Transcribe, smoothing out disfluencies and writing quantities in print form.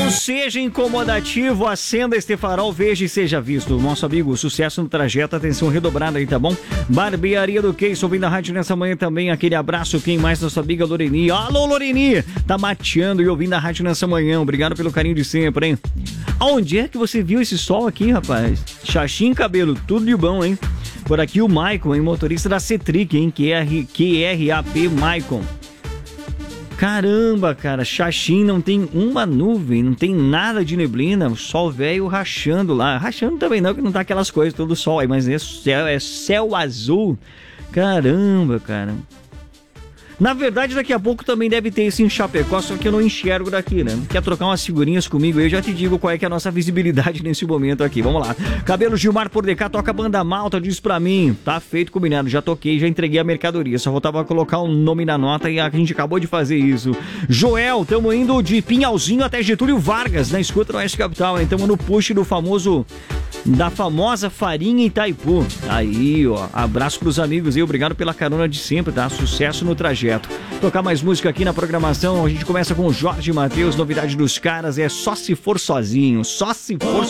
Não seja incomodativo, acenda este farol, veja e seja visto. Nosso amigo, sucesso no trajeto, atenção redobrada aí, tá bom? Barbearia do Queijo, ouvindo a rádio nessa manhã também, aquele abraço, quem mais? Nossa amiga Loreni. Alô, Loreni! Tá mateando e ouvindo a rádio nessa manhã, obrigado pelo carinho de sempre, hein? Aonde é que você viu esse sol aqui, rapaz? Xaxim, cabelo, tudo de bom, hein? Por aqui o Maicon, hein? Motorista da Cetric, hein? QRAP Maicon. Caramba, cara, Xaxim não tem uma nuvem, não tem nada de neblina, o sol velho rachando lá. Rachando também não, que não tá aquelas coisas, todo sol aí, mas é céu azul. Caramba, cara. Na verdade, daqui a pouco também deve ter esse em Chapecó, só que eu não enxergo daqui, né? Quer trocar umas figurinhas comigo? Eu já te digo qual é que é a nossa visibilidade nesse momento aqui. Vamos lá. Cabelo Gilmar por DK, toca Banda Malta, diz pra mim. Tá feito, combinado. Já toquei, já entreguei a mercadoria. Só faltava colocar o nome na nota e a gente acabou de fazer isso. Joel, tamo indo de Pinhalzinho até Getúlio Vargas, na escuta do Oeste Capital, hein? Tamo no push da famosa farinha Itaipu. Aí, ó. Abraço pros amigos aí. Obrigado pela carona de sempre, tá? Sucesso no trajeto. Tocar mais música aqui na programação. A gente começa com o Jorge Mateus. Novidade dos caras é Só Se For Sozinho. Só Se For